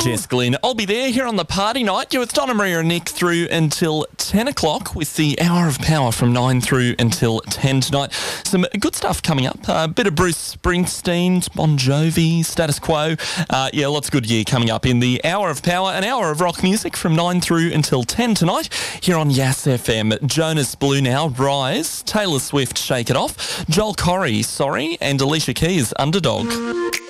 Jess Glynn. I'll be there here on the party night. You're with Donna, Maria and Nick through until 10 o'clock with the Hour of Power from 9 through until 10 tonight. Some good stuff coming up. A bit of Bruce Springsteen, Bon Jovi, Status Quo. Lots of good gear coming up in the Hour of Power, an hour of rock music from 9 through until 10 tonight here on Yass FM. Jonas Blue now, Rise. Taylor Swift, Shake It Off. Joel Corry, Sorry. And Alicia Keys, Underdog.